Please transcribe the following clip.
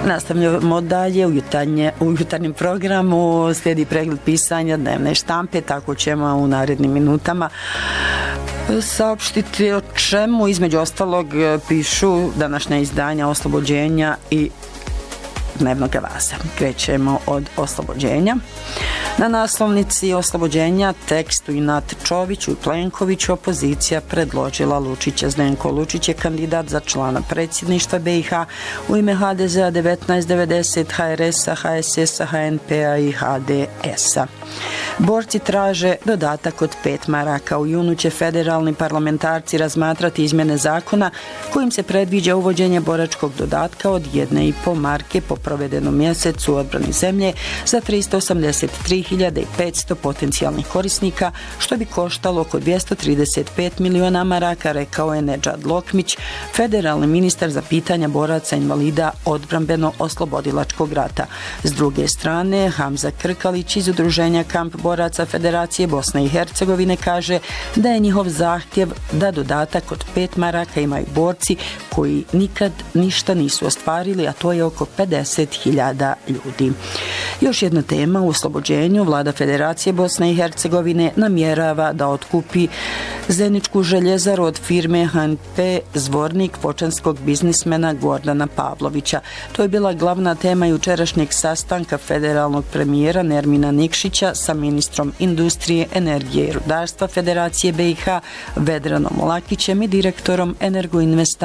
Nastavljamo dalje u jutarnjem programu, slijedi pregled pisanja dnevne štampe, tako ćemo u narednim minutama saopštiti o čemu između ostalog pišu današnja izdanja Oslobođenja i Dnevnog glasa. Krećemo od Oslobođenja. Na naslovnici Oslobođenja tekstu Inat Čoviću i Plenkoviću opozicija predložila Lučića. Zdenko Lučić je kandidat za člana predsjedništva BiH u ime HDZ-a 1990, HRS-a, HSS-a, HNP-a i HDS-a. Borci traže dodatak od 5 maraka. U junu će federalni parlamentarci razmatrati izmjene zakona kojim se predviđa uvođenje boračkog dodatka od 1,5 marke po provedenom mjesecu u odbrani zemlje za 383.500 potencijalnih korisnika, što bi koštalo oko 235 miliona maraka, rekao je Nedžad Lokmić, federalni ministar za pitanja boraca invalida odbrambeno-oslobodilačkog rata. S druge strane, Hamza Krkalić iz udruženja Kamp boraca Federacije Bosne i Hercegovine kaže da je njihov zahtjev da dodatak od 5 maraka imaju borci koji nikad ništa nisu ostvarili, a to je oko 50.000 ljudi. Još jedna tema u Oslobođenju. Vlada Federacije Bosne i Hercegovine namjerava da otkupi Zeničku željezaru od firme HNP Zvornik počanskog biznismena Gordana Pavlovića. To je bila glavna tema jučerašnjeg sastanka federalnog premijera Nermina Nikšića sa ministrom industrije, energije i rudarstva Federacije BiH Vedranom Lakićem i direktorom Energoinvesta